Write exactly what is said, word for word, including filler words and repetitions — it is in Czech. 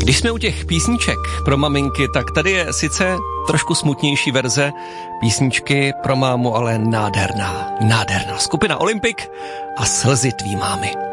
Když jsme u těch písniček pro maminky, tak tady je sice trošku smutnější verze písničky pro mámu, ale nádherná, nádherná. Skupina Olympik a Slzy tvý mámy.